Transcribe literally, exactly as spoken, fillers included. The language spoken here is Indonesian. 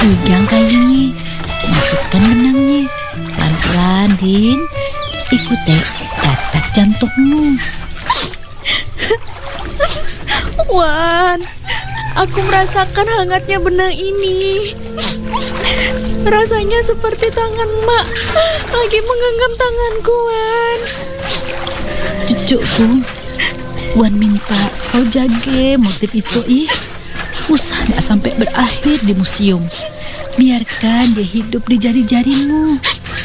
Pegang kayunya, masukkan benangnya. Pelan-pelan, Din. Ikuti detak jantungmu. Wan, aku merasakan hangatnya benang ini. Rasanya seperti tangan Mak lagi menggenggam tanganku, Wan. Cucuku, Wan minta kau jaga motif itu, ih. Usah tak sampai berakhir di museum. Biarkan dia hidup di jari-jarimu.